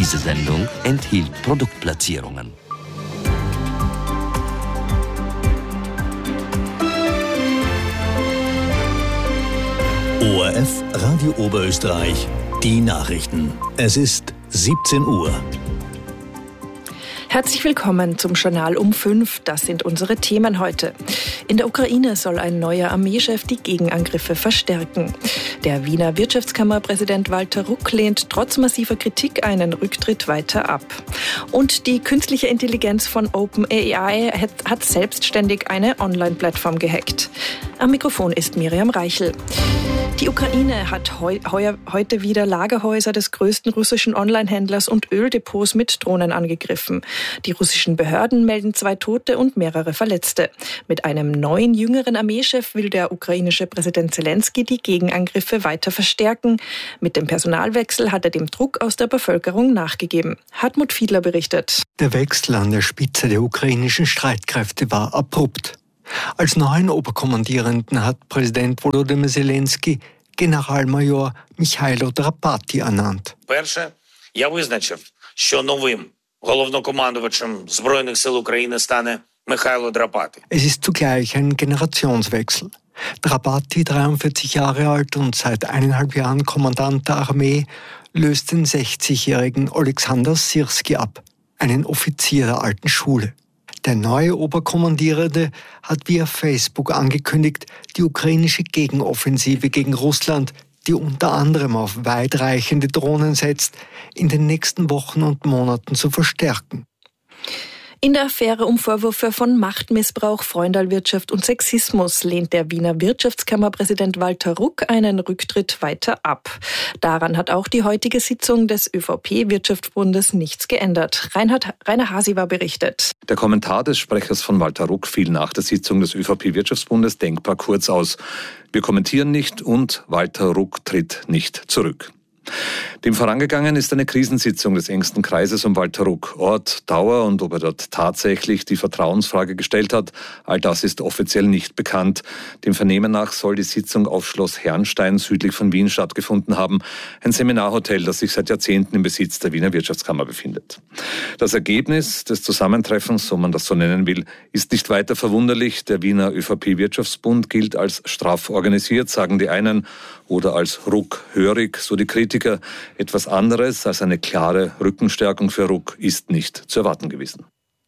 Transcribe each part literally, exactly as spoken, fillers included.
Diese Sendung enthielt Produktplatzierungen. O R F Radio Oberösterreich, die Nachrichten. Es ist siebzehn Uhr. Herzlich willkommen zum Journal um fünf. Das sind unsere Themen heute. In der Ukraine soll ein neuer Armeechef die Gegenangriffe verstärken. Der Wiener Wirtschaftskammerpräsident Walter Ruck lehnt trotz massiver Kritik einen Rücktritt weiter ab. Und die künstliche Intelligenz von OpenAI hat selbstständig eine Online-Plattform gehackt. Am Mikrofon ist Miriam Reichel. Die Ukraine hat heu, heuer, heute wieder Lagerhäuser des größten russischen Online-Händlers und Öldepots mit Drohnen angegriffen. Die russischen Behörden melden zwei Tote und mehrere Verletzte. Mit einem neuen, jüngeren Armeechef will der ukrainische Präsident Zelensky die Gegenangriffe weiter verstärken. Mit dem Personalwechsel hat er dem Druck aus der Bevölkerung nachgegeben. Hartmut Fiedler berichtet. Der Wechsel an der Spitze der ukrainischen Streitkräfte war abrupt. Als neuen Oberkommandierenden hat Präsident Volodymyr Zelensky Generalmajor Michailo Drapati ernannt. Перше, я визначив, що новим головнокомандувачем Збройних сил України стане Михайло Драпати. Es ist zugleich ein Generationswechsel. Drapati, dreiundvierzig Jahre alt und seit eineinhalb Jahren Kommandant der Armee, löst den sechzigjährigen Oleksandr Syrski ab, einen Offizier der alten Schule. Der neue Oberkommandierende hat via Facebook angekündigt, die ukrainische Gegenoffensive gegen Russland, die unter anderem auf weitreichende Drohnen setzt, in den nächsten Wochen und Monaten zu verstärken. In der Affäre um Vorwürfe von Machtmissbrauch, Freundalwirtschaft und Sexismus lehnt der Wiener Wirtschaftskammerpräsident Walter Ruck einen Rücktritt weiter ab. Daran hat auch die heutige Sitzung des ÖVP-Wirtschaftsbundes nichts geändert. Reinhard, Rainer Hasiwa berichtet. Der Kommentar des Sprechers von Walter Ruck fiel nach der Sitzung des ÖVP-Wirtschaftsbundes denkbar kurz aus. Wir kommentieren nicht und Walter Ruck tritt nicht zurück. Dem vorangegangen ist eine Krisensitzung des engsten Kreises um Walter Ruck. Ort, Dauer und ob er dort tatsächlich die Vertrauensfrage gestellt hat, all das ist offiziell nicht bekannt. Dem Vernehmen nach soll die Sitzung auf Schloss Herrnstein südlich von Wien stattgefunden haben. Ein Seminarhotel, das sich seit Jahrzehnten im Besitz der Wiener Wirtschaftskammer befindet. Das Ergebnis des Zusammentreffens, so man das so nennen will, ist nicht weiter verwunderlich. Der Wiener ÖVP-Wirtschaftsbund gilt als straff organisiert, sagen die einen, oder als ruckhörig, so die Kritiker. Etwas anderes als eine klare Rückenstärkung für Ruck ist nicht zu erwarten gewesen.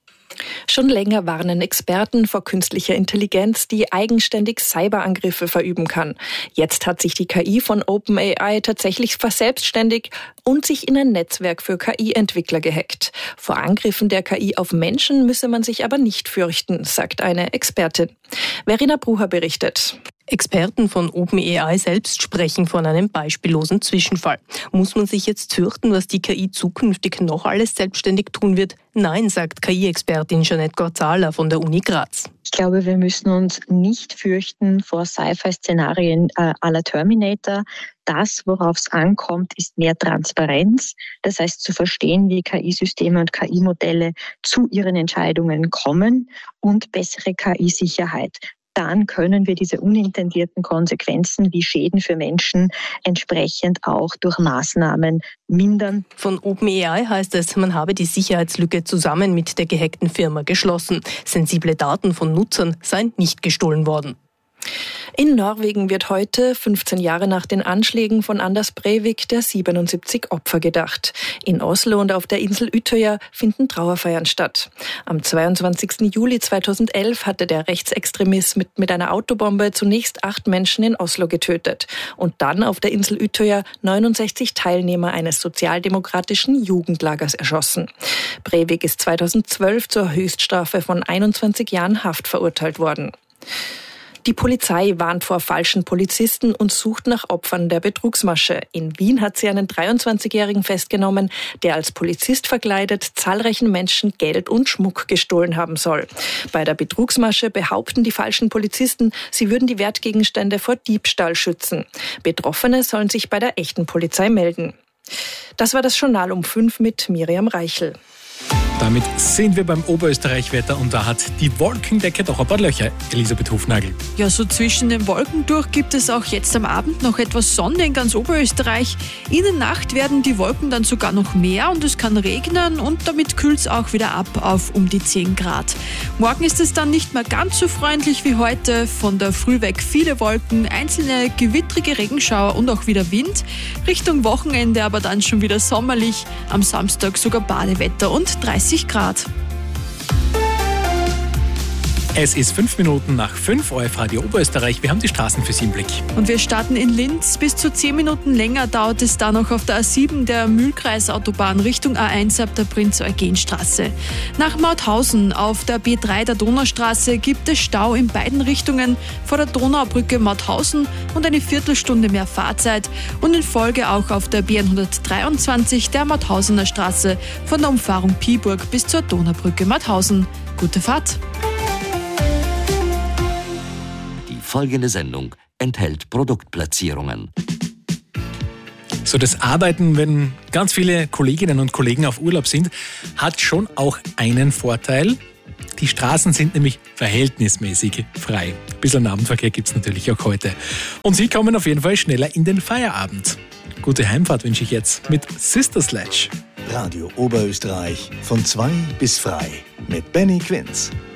Schon länger warnen Experten vor künstlicher Intelligenz, die eigenständig Cyberangriffe verüben kann. Jetzt hat sich die K I von OpenAI tatsächlich verselbstständigt und sich in ein Netzwerk für K I-Entwickler gehackt. Vor Angriffen der K I auf Menschen müsse man sich aber nicht fürchten, sagt eine Expertin. Verena Brucher berichtet. Experten von OpenAI selbst sprechen von einem beispiellosen Zwischenfall. Muss man sich jetzt fürchten, was die K I zukünftig noch alles selbstständig tun wird? Nein, sagt K I-Expertin Jeanette Gorzala von der Uni Graz. Ich glaube, wir müssen uns nicht fürchten vor Sci-Fi-Szenarien äh, à la Terminator. Das, worauf es ankommt, ist mehr Transparenz. Das heißt, zu verstehen, wie K I-Systeme und K I-Modelle zu ihren Entscheidungen kommen und bessere K I-Sicherheit. Dann können wir diese unintendierten Konsequenzen wie Schäden für Menschen entsprechend auch durch Maßnahmen mindern. Von OpenAI heißt es, man habe die Sicherheitslücke zusammen mit der gehackten Firma geschlossen. Sensible Daten von Nutzern seien nicht gestohlen worden. In Norwegen wird heute, fünfzehn Jahre nach den Anschlägen von Anders Breivik, der siebenundsiebzig Opfer gedacht. In Oslo und auf der Insel Utøya finden Trauerfeiern statt. Am zweiundzwanzigsten Juli zweitausendelf hatte der Rechtsextremist mit, mit einer Autobombe zunächst acht Menschen in Oslo getötet und dann auf der Insel Utøya neunundsechzig Teilnehmer eines sozialdemokratischen Jugendlagers erschossen. Breivik ist zweitausendzwölf zur Höchststrafe von einundzwanzig Jahren Haft verurteilt worden. Die Polizei warnt vor falschen Polizisten und sucht nach Opfern der Betrugsmasche. In Wien hat sie einen dreiundzwanzigjährigen festgenommen, der als Polizist verkleidet zahlreichen Menschen Geld und Schmuck gestohlen haben soll. Bei der Betrugsmasche behaupten die falschen Polizisten, sie würden die Wertgegenstände vor Diebstahl schützen. Betroffene sollen sich bei der echten Polizei melden. Das war das Journal um fünf mit Miriam Reichel. Dann damit sind wir beim Oberösterreich-Wetter und da hat die Wolkendecke doch ein paar Löcher, Elisabeth Hufnagel. Ja, so zwischen den Wolken durch gibt es auch jetzt am Abend noch etwas Sonne in ganz Oberösterreich. In der Nacht werden die Wolken dann sogar noch mehr und es kann regnen und damit kühlt es auch wieder ab auf um die zehn Grad. Morgen ist es dann nicht mehr ganz so freundlich wie heute. Von der Früh weg viele Wolken, einzelne gewittrige Regenschauer und auch wieder Wind. Richtung Wochenende aber dann schon wieder sommerlich. Am Samstag sogar Badewetter und dreißig Grad. Es ist fünf Minuten nach fünf, O R F Radio Oberösterreich. Wir haben die Straßen für Sie im Blick. Und wir starten in Linz. Bis zu zehn Minuten länger dauert es da noch auf der A sieben, der Mühlkreisautobahn Richtung A eins ab der Prinz-Eugen-Straße. Nach Mauthausen auf der B drei der Donaustraße gibt es Stau in beiden Richtungen vor der Donaubrücke Mauthausen und eine Viertelstunde mehr Fahrzeit. Und in Folge auch auf der B hundertdreiundzwanzig der Mauthausener Straße von der Umfahrung Piburg bis zur Donaubrücke Mauthausen. Gute Fahrt! Folgende Sendung enthält Produktplatzierungen. So, das Arbeiten, wenn ganz viele Kolleginnen und Kollegen auf Urlaub sind, hat schon auch einen Vorteil. Die Straßen sind nämlich verhältnismäßig frei. Ein bisschen Abendverkehr gibt es natürlich auch heute. Und Sie kommen auf jeden Fall schneller in den Feierabend. Gute Heimfahrt wünsche ich jetzt mit Sister Sledge. Radio Oberösterreich von zwei bis frei mit Benny Quinz.